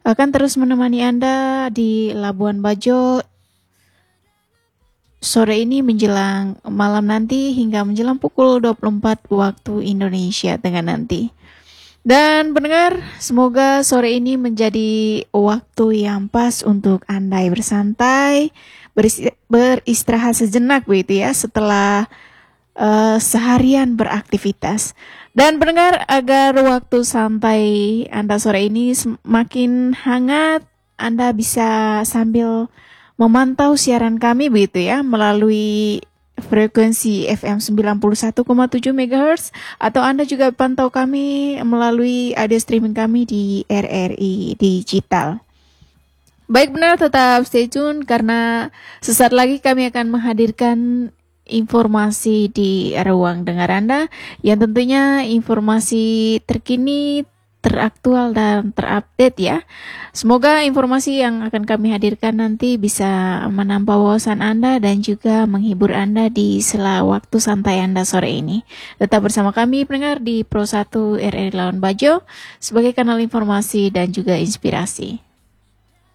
akan terus menemani Anda di Labuan Bajo sore ini menjelang malam nanti hingga menjelang pukul 24 waktu Indonesia Tengah nanti. Dan pendengar, semoga sore ini menjadi waktu yang pas untuk Anda bersantai, beristirahat sejenak begitu ya setelah seharian beraktivitas. Dan pendengar, agar waktu santai Anda sore ini semakin hangat, Anda bisa sambil memantau siaran kami begitu ya melalui frekuensi FM 91,7 MHz atau Anda juga pantau kami melalui audio streaming kami di RRI Digital. Baik benar, tetap stay tune karena sesaat lagi kami akan menghadirkan informasi di ruang dengar Anda yang tentunya informasi terkini, teraktual dan terupdate ya. Semoga informasi yang akan kami hadirkan nanti bisa menambah wawasan Anda dan juga menghibur Anda di sela waktu santai Anda sore ini. Tetap bersama kami pendengar di Pro 1 RRI Labuan Bajo sebagai kanal informasi dan juga inspirasi.